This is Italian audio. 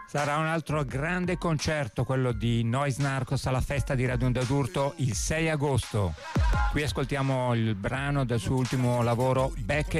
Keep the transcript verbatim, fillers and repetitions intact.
Sarà un altro grande concerto, quello di Noise Narcos alla festa di Radunda d'Urto il sei agosto. Qui ascoltiamo il brano del suo ultimo lavoro, Back